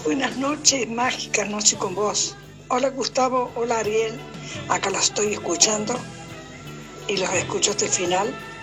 Buenas noches, mágicas noches con vos. Hola Gustavo, hola Ariel, acá la estoy escuchando y los escucho hasta el final.